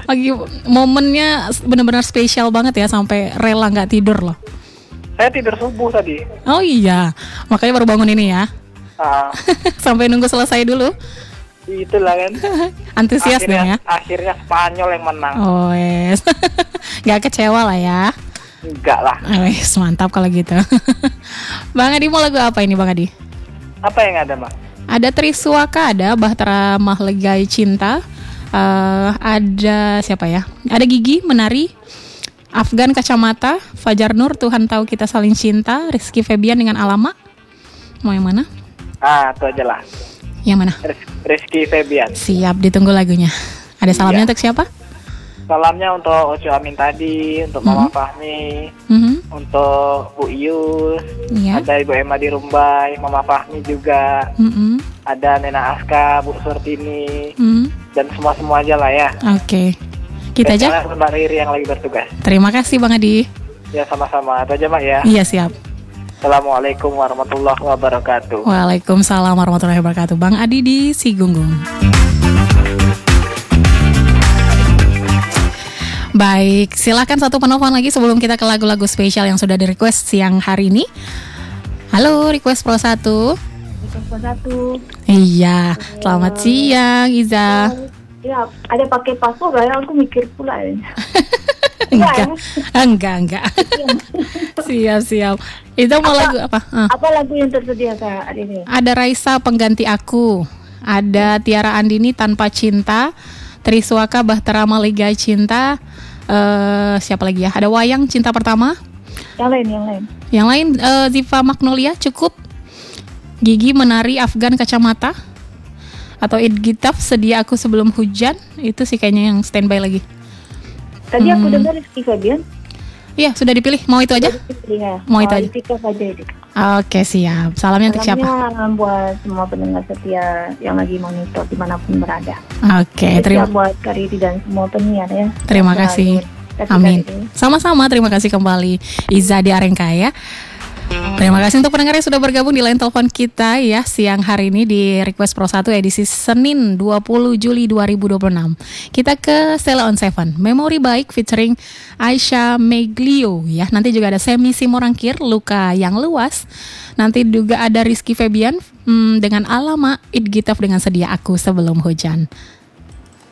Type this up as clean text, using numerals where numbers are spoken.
Lagi momennya benar-benar spesial banget ya, sampai rela nggak tidur loh. Saya tidur subuh tadi. Oh iya, makanya baru bangun ini ya. Sampai nunggu selesai dulu. Itulah kan. Antusias dong ya. Akhirnya Spanyol yang menang. Oh yes. Nggak kecewa lah ya. Enggak lah. Wes, mantap kalau gitu. Bang Adi mau lagu apa ini Bang Adi? Apa yang ada, Mak? Ada Triswaka, ada Bahtera Mahlegai Cinta, ada siapa ya? Ada Gigi Menari, Afgan Kacamata, Fajar Nur Tuhan Tahu Kita Saling Cinta, Rizky Febian dengan Alamak. Mau yang mana? Itu aja lah. Yang mana? Rizky Febian. Siap, ditunggu lagunya. Ada salamnya untuk siapa? Salamnya untuk Ocu Amin tadi, untuk Mama Fahmi, untuk Bu Iyus, ada Ibu Emma di Rumbai, Mama Fahmi juga, ada Nena Aska, Bu Surtini, dan semua aja lah ya. Oke. Kita aja. Mbak Riri yang lagi bertugas. Terima kasih Bang Adi. Ya sama-sama, itu aja Mak ya. Iya siap. Assalamualaikum warahmatullahi wabarakatuh. Waalaikumsalam warahmatullahi wabarakatuh. Bang Adi di Sigunggung. Baik, silakan satu penelpon lagi sebelum kita ke lagu-lagu spesial yang sudah di-request siang hari ini. Halo, Request Pro 1. Request Pro 1. Iya, selamat siang Iza. Ya, ada pakai password ya, aku mikir pula ya. Enggak. Siap. Itu mau lagu apa? Apa lagu yang tersedia Kak ini? Ada Raisa Pengganti Aku, ada Tiara Andini Tanpa Cinta, Triswaka Bahtera Mahlegai Cinta, siapa lagi ya? Ada Wayang Cinta Pertama. Yang lain Ziva Magnolia Cukup, Gigi Menari Afgan Kacamata, atau Idgitaf Sedia Aku Sebelum Hujan. Itu sih kayaknya yang standby lagi. Tadi aku dengar Rizky Febian. Iya, sudah dipilih. Mau itu aja? Mau itu aja. Oke, siap. Salamnya untuk siapa? Salamnya buat semua pendengar setia yang lagi monitor dimanapun berada. Oke, terima kasih buat Kak Riri dan semua penyiar ya. Terima kasih. Amin. Sama-sama, terima kasih kembali Iza di Arengka ya. Terima kasih untuk pendengar yang sudah bergabung di line telepon kita ya siang hari ini di Request Pro 1 edisi Senin 20 Juli 2026. Kita ke Stella on Seven, Memori Baik featuring Aisyah Meglio ya. Nanti juga ada Semi Simorangkir, Luka Yang Luas. Nanti juga ada Rizky Febian dengan Alama, Idgitaf dengan Sedia Aku Sebelum Hujan.